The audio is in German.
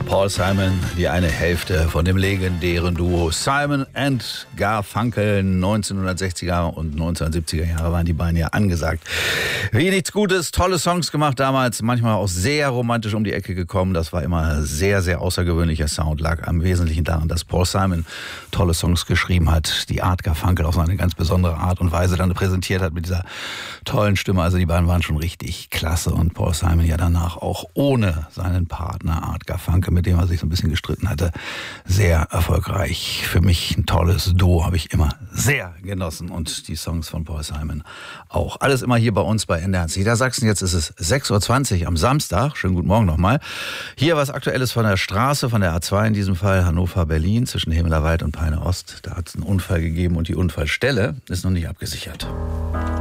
Paul Simon, die eine Hälfte von dem legendären Duo Simon and Garfunkel. 1960er und 1970er Jahre waren die beiden ja angesagt. Wie nichts Gutes, tolle Songs gemacht damals, manchmal auch sehr romantisch um die Ecke gekommen. Das war immer sehr, sehr außergewöhnlicher Sound, lag am Wesentlichen daran, dass Paul Simon tolle Songs geschrieben hat, die Art Garfunkel auf so eine ganz besondere Art und Weise dann präsentiert hat mit dieser tollen Stimme. Also die beiden waren schon richtig klasse und Paul Simon ja danach auch ohne seinen Partner Art Garfunkel, mit dem er sich so ein bisschen gestritten hatte, sehr erfolgreich. Für mich ein tolles Duo, habe ich immer sehr genossen und die Songs von Paul Simon auch. Alles immer hier bei uns bei NDR Niedersachsen. Jetzt ist es 6.20 Uhr am Samstag. Schönen guten Morgen nochmal. Hier was Aktuelles von der Straße, von der A2 in diesem Fall, Hannover-Berlin, zwischen Himmelerwald und Peine Ost. Da hat es einen Unfall gegeben und die Unfallstelle ist noch nicht abgesichert.